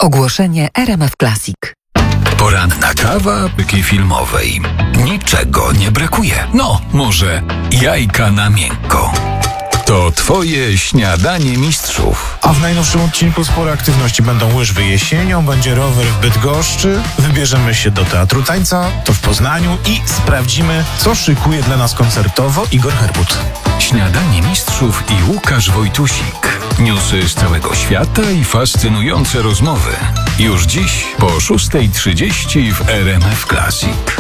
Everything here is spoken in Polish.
Ogłoszenie RMF Classic. Poranna kawa byki filmowej. Niczego nie brakuje. No, może jajka na miękko. To twoje śniadanie mistrzów. A w najnowszym odcinku spore aktywności. Będą łyżwy jesienią, będzie rower w Bydgoszczy, wybierzemy się do Teatru Tańca, to w Poznaniu i sprawdzimy, co szykuje dla nas koncertowo Igor Herbut. Śniadanie mistrzów i Łukasz Wojtusik. Newsy z całego świata i fascynujące rozmowy. Już dziś po 6:30 w RMF Classic.